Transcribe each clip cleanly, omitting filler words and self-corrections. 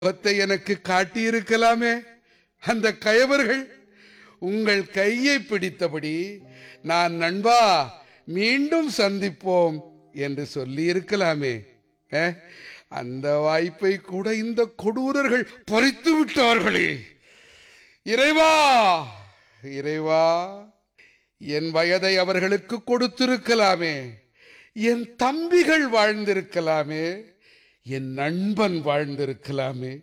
முகத்தை எனக்கு காட்டியிருக்கலாமே. அந்த கயவர்கள் உங்கள் கையை பிடித்தபடி நான் நண்பா மீண்டும் சந்திப்போம் என்று சொல்லி இருக்கலாமே. அந்த வாய்ப்பை கூட இந்த கொடூரர்கள் பறித்து விட்டார்களே. இறைவா இறைவா, என் வயதை அவர்களுக்கு கொடுத்திருக்கலாமே. என் தம்பிகள் வாழ்ந்திருக்கலாமே. என் நண்பன் வாழ்ந்திருக்கலாமே.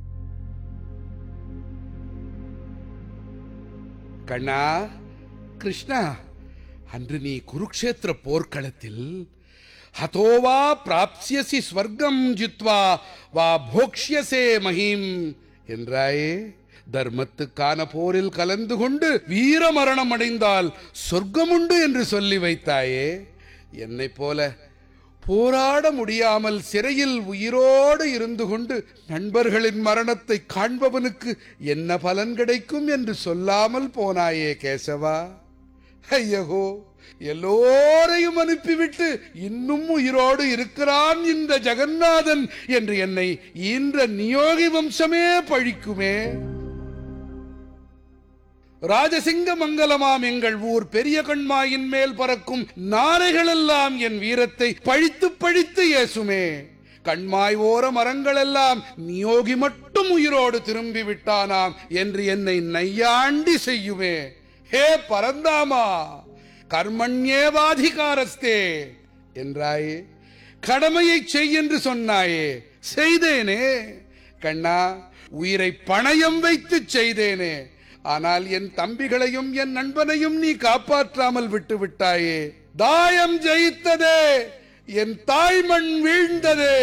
கண்ணா, கிருஷ்ணா, அன்று நீ குருக்ஷேத்திர போர்க்களத்தில் ஹதோவா பிராப்ஸ்யசி ஸ்வர்க்கம் ஜித்வா வா போக்ஷ்யசே மஹீம் என்றாயே. தர்மத்துக்கான போரில் கலந்து கொண்டு வீர மரணம் அடைந்தால் சொர்க்கமுண்டு என்று சொல்லி வைத்தாயே. என்னை போல போராட முடியாமல் சிறையில் உயிரோடு இருந்து கொண்டு நண்பர்களின் மரணத்தை காண்பவனுக்கு என்ன பலன் கிடைக்கும் என்று சொல்லாமல் போனாயே கேசவா. ஐயோ, எல்லோரையும் அனுப்பிவிட்டு இன்னும் உயிரோடு இருக்கிறான் இந்த ஜெகநாதன் என்று என்னை ஈன்ற நியோகி வம்சமே பழிக்குமே. ராஜசிங்க மங்கலமாம் எங்கள் ஊர் பெரிய கண்மாயின் மேல் பறக்கும் நாரைகள் எல்லாம் என் வீரத்தை பழித்து பழித்து ஏசுமே. கண்மாய் ஓர மரங்கள் எல்லாம் நியோகி மட்டும் உயிரோடு திரும்பி விட்டானாம் என்று என்னை நையாண்டி செய்யுமே. ஹே பரந்தாமா, கர்மண்யேவாதிகாரஸ்தே என்றாயே. கடமையை செய் என்று சொன்னாயே, செய்தேனே. கண்ணா, உயிரை பணயம் வைத்து செய்தேனே. ஆனால் என் தம்பிகளையும் என் நண்பனையும் நீ காப்பாற்றாமல் விட்டு விட்டாயே. தாயம் ஜெயித்ததே, என் தாய்மண் வீழ்ந்ததே.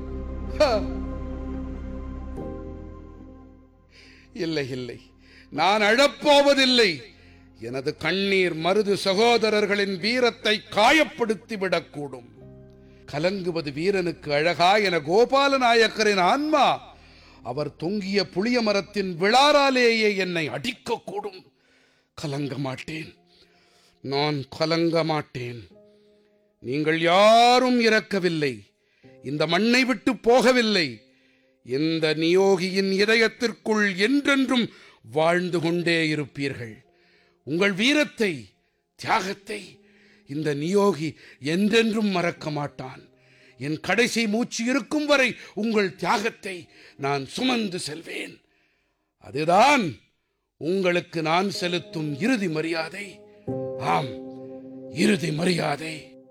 இல்லை இல்லை, நான் அழப்போவதில்லை. எனது கண்ணீர் மருது சகோதரர்களின் வீரத்தை காயப்படுத்தி விடக்கூடும். கலங்குவது வீரனுக்கு அழகா என கோபால நாயக்கரின் ஆன்மா அவர் தொங்கிய புளிய மரத்தின் விளாராலேயே என்னை அடிக்கக்கூடும். கலங்க மாட்டேன், நான் கலங்க மாட்டேன். நீங்கள் யாரும் இறக்கவில்லை, இந்த மண்ணை விட்டு போகவில்லை. இந்த நியோகியின் இதயத்திற்குள் என்றென்றும் வாழ்ந்து கொண்டே இருப்பீர்கள். உங்கள் வீரத்தை, தியாகத்தை இந்த நியோகி என்றென்றும் மறக்க மாட்டான். என் கடைசி மூச்சு இருக்கும் வரை உங்கள் தியாகத்தை நான் சுமந்து செல்வேன். அதுதான் உங்களுக்கு நான் செலுத்தும் இறுதி மரியாதை. ஆம், இறுதி மரியாதை.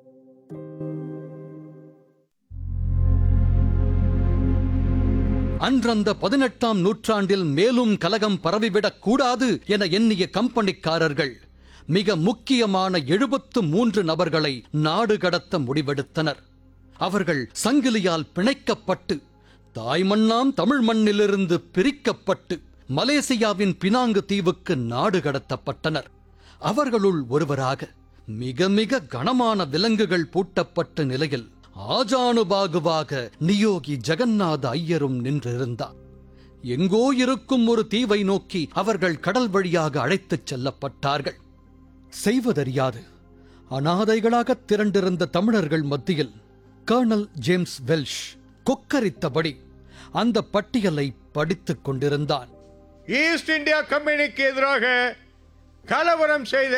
அன்றந்த 18ஆம் நூற்றாண்டில் மேலும் கலகம் பரவிவிடக் கூடாது என எண்ணிய கம்பெனிக்காரர்கள் மிக முக்கியமான 73 நபர்களை நாடு கடத்த முடிவெடுத்தனர். அவர்கள் சங்கிலியால் பிணைக்கப்பட்டு தாய்மண்ணாம் தமிழ் மண்ணிலிருந்து பிரிக்கப்பட்டு மலேசியாவின் பினாங்கு தீவுக்கு நாடு கடத்தப்பட்டனர். அவர்களுள் ஒருவராக மிக மிக கனமான விலங்குகள் பூட்டப்பட்ட நிலையில் ஆஜானுபாகுவாக நியோகி ஜெகநாத ஐயரும் நின்றிருந்தார். எங்கோ இருக்கும் ஒரு தீவை நோக்கி அவர்கள் கடல் வழியாக அழைத்துச் செல்லப்பட்டார்கள். செய்வதறியாது அனாதைகளாக திரண்டிருந்த தமிழர்கள் மத்தியில் கர்னல் ஜேம்ஸ் வெல்ஷ் கொக்கரித்தபடி அந்த பட்டியலை படித்துக் கொண்டிருந்தான். ஈஸ்ட் இந்தியா கம்பெனிக்கு எதிராக கலவரம் செய்த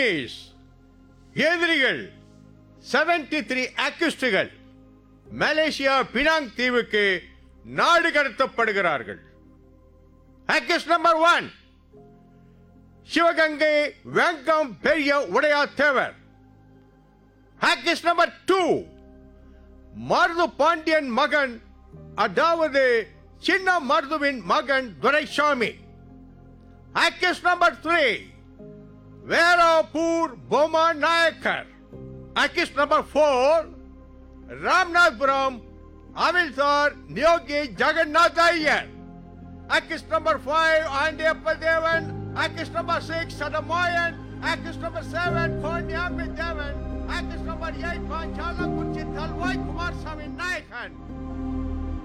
எதிரிகள் 73 அக்யூஸ்டுகள் மலேசியா பினாங் தீவுக்கு நாடு கடத்தப்படுகிறார்கள். அக்யூஸ்ட் நம்பர் 1, சிவகங்கை வெங்கம் பெரிய உடையா தேவர். அக்யூஸ்ட் நம்பர் 2, மருது பாண்டியன் மகன், அதாவது சின்ன மருதுவின் மகன் Duraisamy. Accused number 3, Verappur பொம்மா Nayakkar. Accused number 4, Ramnathpuram, Amilsar, Niyogi Jagannath Iyer. Accused number 5, Andiyappa Devan. Accused number 6, Sadamoyan. Accused number 7, Konyambi Devan. Accused number 8, Panchala Kurchi Talwai Kumar Sami Nayakan.